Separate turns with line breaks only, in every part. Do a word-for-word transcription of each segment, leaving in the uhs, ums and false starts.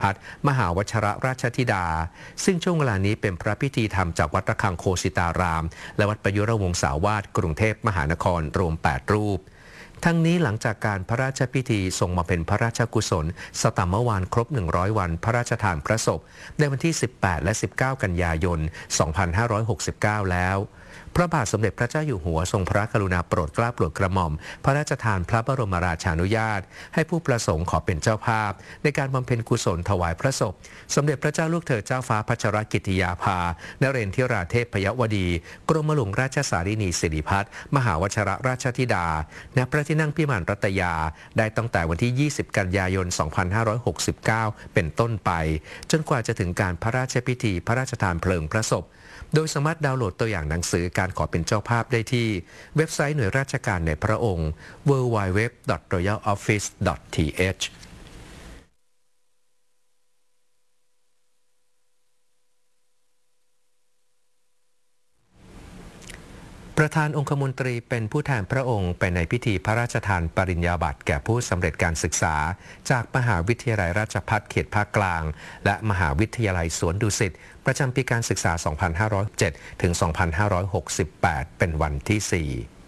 พัฒน์มหาวชรราชธิดาซึ่งช่วงเวลานี้เป็นพระพิธีธรรมจากวัดระฆังโคสิตารามและวัดประยุรวงศาวาสกรุงเทพมหานครรวมแปดรูปทั้งนี้หลังจากการพระราชพิธีทรงมาเป็นพระราชกุศลสตัมมวานครบหนึ่งร้อยวันพระราชทานพระศพในวันที่สิบแปดและสิบเก้ากันยายนสองพันห้าร้อยหกสิบเก้าแล้วพระบาทสมเด็จพระเจ้าอยู่หัวทรงพระกรุณาโปรดเกล้าโปรดกระหม่อมพระราชทานพระบรมราชานุญาตให้ผู้ประสงค์ขอเป็นเจ้าภาพในการบำเพ็ญกุศลถวายพระศพสมเด็จพระเจ้าลูกเธอเจ้าฟ้าพัชรกิติยาภานเรนทิราเทพยวดีกรมหลวงราชสารินีสิริพัฒน์มหาวชรราชธิดาณพระที่นั่งพิมานรัตยาได้ตั้งแต่วันที่ยี่สิบกันยายนสองพันห้าร้อยหกสิบเก้าเป็นต้นไปจนกว่าจะถึงการพระราชพิธีพระราชทานเพลิงพระศพโดยสามารถดาวน์โหลดตัวอย่างหนังสือการขอเป็นเจ้าภาพได้ที่เว็บไซต์หน่วยราชการในพระองค์ ดับเบิลยู ดับเบิลยู ดับเบิลยู ดอท รอยัล ออฟฟิศ ดอท ที เอชประธานองคมนตรีเป็นผู้แทนพระองค์ไปในพิธีพระราชทานปริญญาบัตรแก่ผู้สำเร็จการศึกษาจากมหาวิทยาลัยราชภัฏเขตภาคกลางและมหาวิทยาลัยสวนดุสิตประจำปีการศึกษา สองพันห้าร้อยเจ็ด ถึง สองพันห้าร้อยหกสิบแปด เป็นวันที่ สี่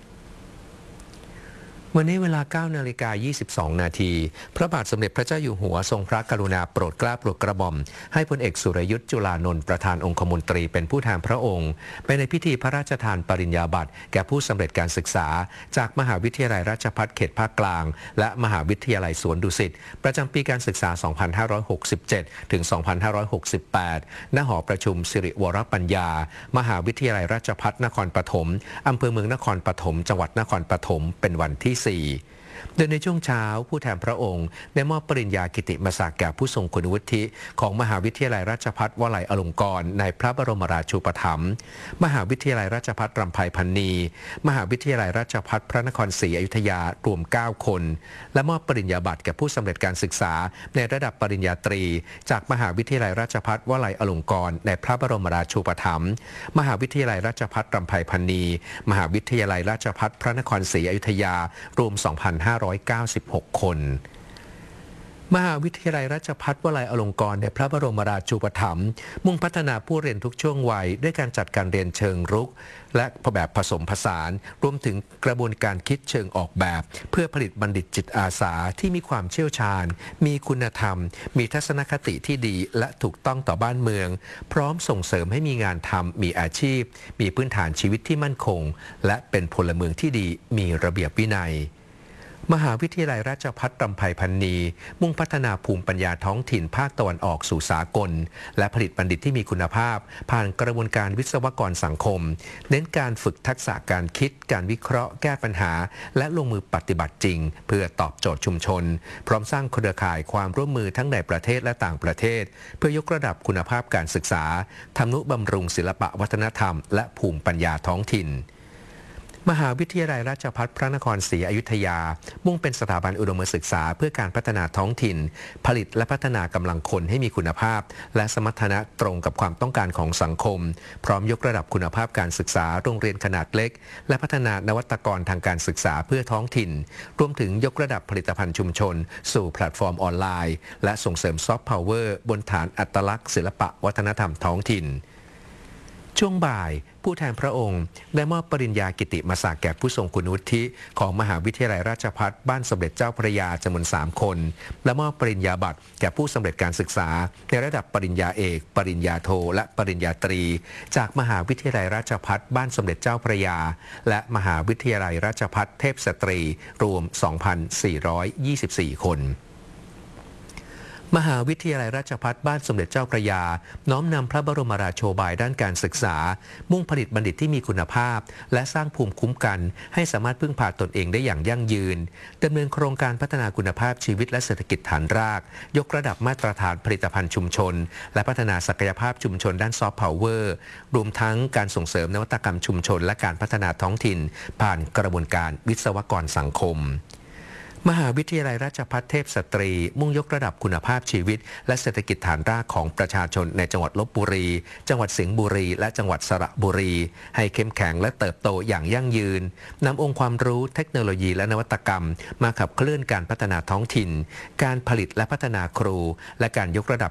วันนี้เวลา เก้านาฬิกายี่สิบสองนาทีพระบาทสมเด็จพระเจ้าอยู่หัวทรงพระกรุณาโปรดเกล้าโปรดกระหม่อมให้พลเอกสุรยุทธ์จุลานนท์ประธานองคมนตรีเป็นผู้แทนพระองค์ไปในพิธีพระราชทานปริญญาบัตรแก่ผู้สำเร็จการศึกษาจากมหาวิทยาลัยราชภัฏเขตภาคกลางและมหาวิทยาลัยสวนดุสิตประจำปีการศึกษา สองพันห้าร้อยหกสิบเจ็ด ถึง สองพันห้าร้อยหกสิบแปด ณ หอประชุมสิริวรปัญญามหาวิทยาลัยราชภัฏนครปฐมอำเภอเมืองนครปฐมจังหวัดนครปฐมเป็นวันที่ สี่โดยในช่วงเช้าผู้แทนพระองค์ได้มอบปริญญากิติมศักดิ์แก่ผู้ทรงคุณวุฒิของมหาวิทยาลัยราชภัฏวลัยอลงกรณ์ในพระบรมราชูปถัมภ์มหาวิทยาลัยราชภัฏรำไพพรรณีมหาวิทยาลัยราชภัฏพระนครศรีอยุธยารวมเก้าคนและมอบปริญญาบัตรแก่ผู้สำเร็จการศึกษาในระดับปริญญาตรีจากมหาวิทยาลัยราชภัฏวลัยอลงกรณ์ในพระบรมราชูปถัมภ์มหาวิทยาลัยราชภัฏรำไพพรรณีมหาวิทยาลัยราชภัฏพระนครศรีอยุธยารวม สองพันห้าร้อยเก้าสิบหก คนมหาวิทยาลัยราชภัฏวลัยอลงกรณ์ในพระบรมราชูปถัมภ์มุ่งพัฒนาผู้เรียนทุกช่วงวัยด้วยการจัดการเรียนเชิงรุกและแบบผสมผสานรวมถึงกระบวนการคิดเชิงออกแบบเพื่อผลิตบัณฑิตจิตอาสาที่มีความเชี่ยวชาญมีคุณธรรมมีทัศนคติที่ดีและถูกต้องต่อบ้านเมืองพร้อมส่งเสริมให้มีงานทำมีอาชีพมีพื้นฐานชีวิตที่มั่นคงและเป็นพลเมืองที่ดีมีระเบียบวินัยมหาวิทยาลัยราชภัฏรำไพพรรณีมุ่งพัฒนาภูมิปัญญาท้องถิ่นภาคตะวันออกสู่สากลและผลิตบัณฑิตที่มีคุณภาพผ่านกระบวนการวิศวกรสังคมเน้นการฝึกทักษะการคิดการวิเคราะห์แก้ปัญหาและลงมือปฏิบัติจริงเพื่อตอบโจทย์ชุมชนพร้อมสร้างเครือข่ายความร่วมมือทั้งในประเทศและต่างประเทศเพื่อยกระดับคุณภาพการศึกษาทำนุบำรุงศิลปะวัฒนธรรมและภูมิปัญญาท้องถิ่นมหาวิทยาลัยราชภัฏพระนครศรีอยุธยามุ่งเป็นสถาบันอุดมศึกษาเพื่อการพัฒนาท้องถิ่นผลิตและพัฒนากำลังคนให้มีคุณภาพและสมรรถนะตรงกับความต้องการของสังคมพร้อมยกระดับคุณภาพการศึกษาโรงเรียนขนาดเล็กและพัฒนานวัตกรทางการศึกษาเพื่อท้องถิ่นรวมถึงยกระดับผลิตภัณฑ์ชุมชนสู่แพลตฟอร์มออนไลน์และส่งเสริมซอฟต์พาวเวอร์บนฐานอัตลักษณ์ศิลปะวัฒนธรรมท้องถิ่นช่วงบ่ายผู้แทนพระองค์ได้มอบปริญญากิติมศักดิ์แก่ผู้ทรงคุณวุฒิของมหาวิทยาลัยราชภัฏบ้านสมเด็จเจ้าพระยาจำนวนสามคนและมอบปริญญาบัตรแก่ผู้สำเร็จการศึกษาในระดับปริญญาเอกปริญญาโทและปริญญาตรีจากมหาวิทยาลัยราชภัฏบ้านสมเด็จเจ้าพระยาและมหาวิทยาลัยราชภัฏเทพสตรีรวม สองพันสี่ร้อยยี่สิบสี่ คนมหาวิทยาลัยราชภัฏบ้านสมเด็จเจ้าพระยาน้อมนำพระบรมราโชบายด้านการศึกษามุ่งผลิตบัณฑิตที่มีคุณภาพและสร้างภูมิคุ้มกันให้สามารถพึ่งพาตนเองได้อย่างยั่งยืนดำเนินโครงการพัฒนาคุณภาพชีวิตและเศรษฐกิจฐานรากยกระดับมาตรฐานผลิตภัณฑ์ชุมชนและพัฒนาศักยภาพชุมชนด้านซอฟต์พาวเวอร์รวมทั้งการส่งเสริมนวัตกรรมชุมชนและการพัฒนาท้องถิ่นผ่านกระบวนการวิศวกรสังคมมหาวิทยาลัยราชภัฏเทพสตรีมุ่งยกระดับคุณภาพชีวิตและเศรษฐกิจฐานรากของประชาชนในจังหวัดลพบุรีจังหวัดสิงห์บุรีและจังหวัดสระบุรีให้เข้มแข็งและเติบโตอย่างยั่งยืนนำองค์ความรู้เทคโนโลยีและนวัตกรรมมาขับเคลื่อนการพัฒนาท้องถิ่นการผลิตและพัฒนาครูและการยกระดับ